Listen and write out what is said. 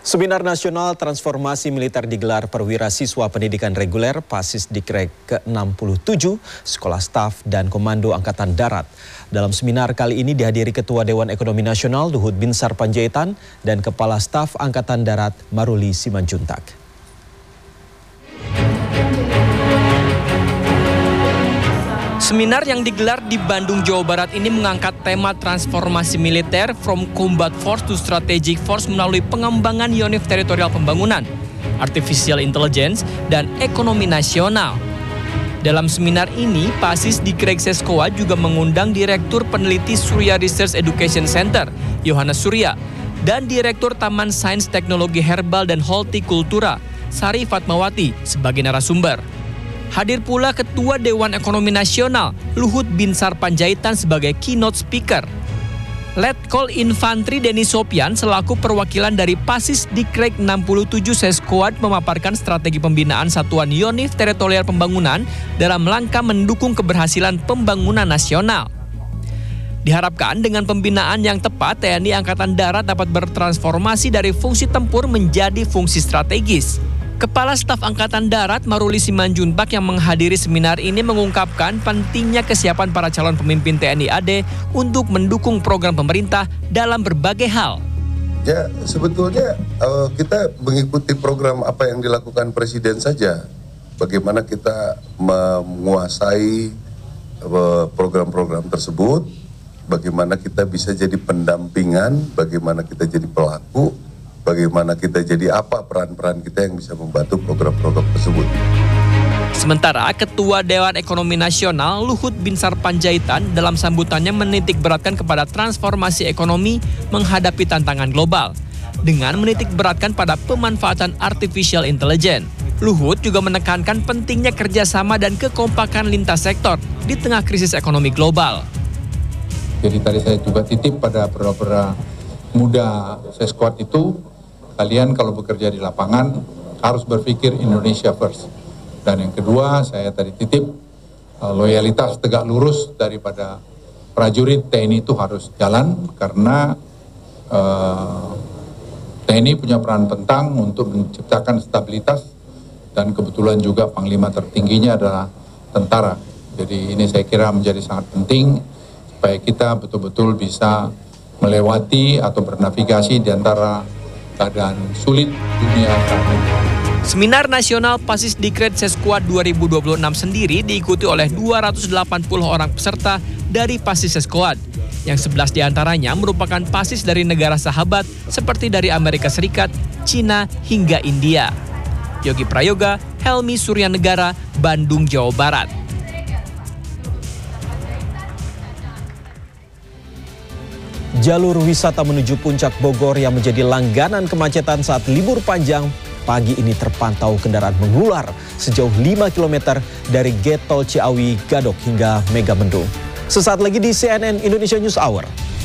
Seminar Nasional Transformasi Militer digelar perwira siswa pendidikan reguler Pasisdikred ke-67, Sekolah Staf dan Komando Angkatan Darat. Dalam seminar kali ini dihadiri Ketua Dewan Ekonomi Nasional Luhut Binsar Panjaitan dan Kepala Staf Angkatan Darat Maruli Simanjuntak. Seminar yang digelar di Bandung, Jawa Barat ini mengangkat tema transformasi militer from combat force to strategic force melalui pengembangan unit teritorial pembangunan, artificial intelligence, dan ekonomi nasional. Dalam seminar ini, Pasisdikred Seskoad juga mengundang Direktur Peneliti Surya Research Education Center, Yohanes Surya, dan Direktur Taman Sains Teknologi Herbal dan Hortikultura, Sari Fatmawati, sebagai narasumber. Hadir pula Ketua Dewan Ekonomi Nasional, Luhut Binsar Panjaitan sebagai keynote speaker. Letkol Infantri Denny Sopian selaku perwakilan dari Pasisdikred 67 Seskoad memaparkan strategi pembinaan Satuan Unit Teritorial Pembangunan dalam langkah mendukung keberhasilan pembangunan nasional. Diharapkan dengan pembinaan yang tepat, TNI Angkatan Darat dapat bertransformasi dari fungsi tempur menjadi fungsi strategis. Kepala Staf Angkatan Darat Maruli Simanjuntak yang menghadiri seminar ini mengungkapkan pentingnya kesiapan para calon pemimpin TNI AD untuk mendukung program pemerintah dalam berbagai hal. Ya, sebetulnya kita mengikuti program apa yang dilakukan Presiden saja. Bagaimana kita menguasai program-program tersebut, bagaimana kita bisa jadi pendampingan, bagaimana kita jadi pelaku, bagaimana kita jadi apa peran-peran kita yang bisa membantu program-program tersebut. Sementara Ketua Dewan Ekonomi Nasional Luhut Binsar Panjaitan dalam sambutannya menitik beratkan kepada transformasi ekonomi menghadapi tantangan global dengan menitik beratkan pada pemanfaatan artificial intelligence. Luhut juga menekankan pentingnya kerjasama dan kekompakan lintas sektor di tengah krisis ekonomi global. Jadi tadi saya juga titip pada para muda Seskoad itu, kalian kalau bekerja di lapangan harus berpikir Indonesia first. Dan yang kedua, saya tadi titip loyalitas tegak lurus daripada prajurit TNI itu harus jalan karena TNI punya peran penting untuk menciptakan stabilitas dan kebetulan juga panglima tertingginya adalah tentara. Jadi ini saya kira menjadi sangat penting supaya kita betul-betul bisa melewati atau bernavigasi di antara keadaan sulit dunia saat ini. Seminar Nasional Pasisdikred Seskoad 2026 sendiri diikuti oleh 280 orang peserta dari Pasis Seskoad, yang 11 diantaranya merupakan pasis dari negara sahabat seperti dari Amerika Serikat, Cina, hingga India. Yogi Prayoga, Helmi Suryanegara, Bandung, Jawa Barat. Jalur wisata menuju Puncak Bogor yang menjadi langganan kemacetan saat libur panjang pagi ini terpantau kendaraan mengular sejauh 5 km dari Get Tol Ciawi Gadok hingga Megamendung. Sesaat lagi di CNN Indonesia News Hour.